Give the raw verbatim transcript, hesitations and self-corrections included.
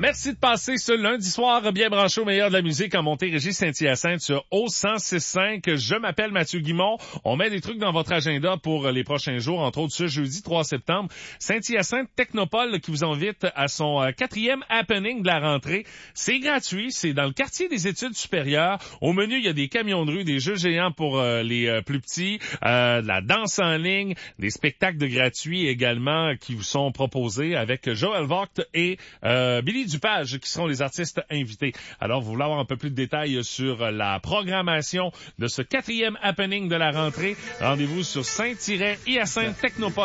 merci de passer ce lundi soir bien branché au meilleur de la musique en Montérégie Saint-Hyacinthe sur O cent six cinq. Je m'appelle Mathieu Guimond. On met des trucs dans votre agenda pour les prochains jours, entre autres ce jeudi trois septembre. Saint-Hyacinthe Technopole qui vous invite à son euh, quatrième happening de la rentrée. C'est gratuit, c'est dans le quartier des études supérieures. Au menu, il y a des camions de rue, des jeux géants pour euh, les euh, plus petits, euh, de la danse en ligne, des spectacles de gratuits également qui vous sont proposés avec Joël Vogt et euh, Billy Dupage qui seront les artistes invités. Alors, vous voulez avoir un peu plus de détails sur la programmation de ce quatrième happening de la rentrée, rendez-vous sur Saint-Hyacinthe Technopole.